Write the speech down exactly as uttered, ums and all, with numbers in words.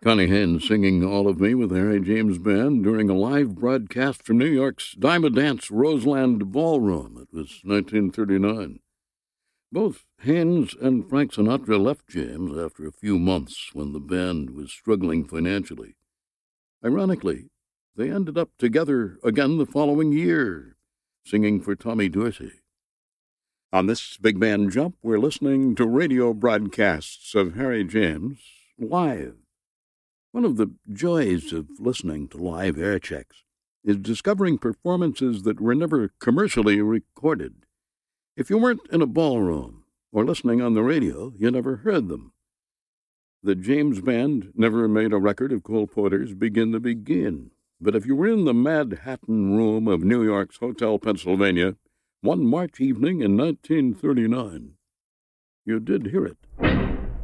Connie Haynes singing All of Me with the Harry James Band during a live broadcast from New York's Diamond Dance Roseland Ballroom. It was nineteen thirty-nine. Both Haynes and Frank Sinatra left James after a few months when the band was struggling financially. Ironically, they ended up together again the following year, singing for Tommy Dorsey. On this Big Band Jump, we're listening to radio broadcasts of Harry James live. One of the joys of listening to live air checks is discovering performances that were never commercially recorded. If you weren't in a ballroom or listening on the radio, you never heard them. The James Band never made a record of Cole Porter's Begin to Begin, but if you were in the Manhattan Room of New York's Hotel Pennsylvania one March evening in nineteen thirty-nine, you did hear it.